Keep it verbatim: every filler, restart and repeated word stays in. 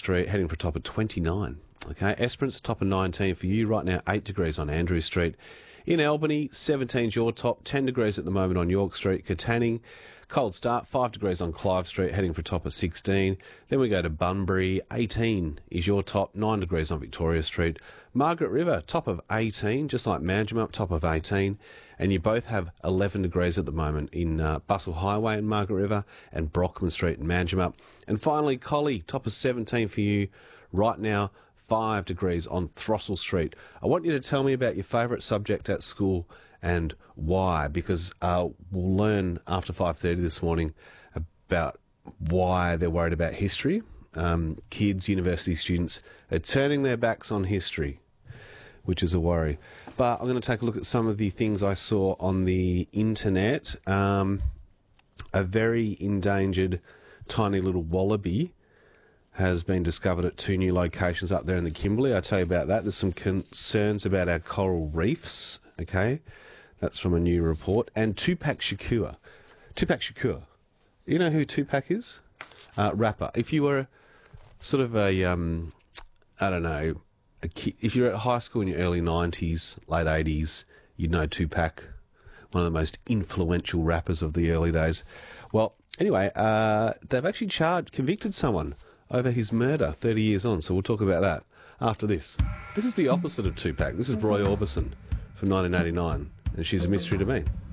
Street, heading for a top of twenty-nine. Okay, Esperance, top of nineteen for you right now, eight degrees on Andrew Street. In Albany, seventeen's your top, ten degrees at the moment on York Street. Katanning, cold start, five degrees on Clive Street, heading for a top of sixteen. Then we go to Bunbury, eighteen is your top, nine degrees on Victoria Street. Margaret River, top of eighteen, just like Manjimup, top of eighteen. And you both have eleven degrees at the moment in uh, Bustle Highway in Margaret River and Brockman Street in Manjimup. And finally, Collie, top of seventeen for you right now, five degrees on Throstle Street. I want you to tell me about your favourite subject at school and why, because uh, we'll learn after five thirty this morning about why they're worried about history. Um, kids, university students are turning their backs on history, which is a worry. But I'm going to take a look at some of the things I saw on the internet. Um, a very endangered tiny little wallaby has been discovered at two new locations up there in the Kimberley. I'll tell you about that. There's some concerns about our coral reefs, okay? That's from a new report. And Tupac Shakur. Tupac Shakur. You know who Tupac is? Uh, rapper. If you were sort of a, um, I don't know, a kid, if you're at high school in your early nineties, late eighties, you'd know Tupac, one of the most influential rappers of the early days. Well, anyway, uh, they've actually charged, convicted someone over his murder thirty years on, so we'll talk about that after this. This is the opposite of Tupac. This is Roy Orbison from nineteen eighty-nine, and she's a mystery to me.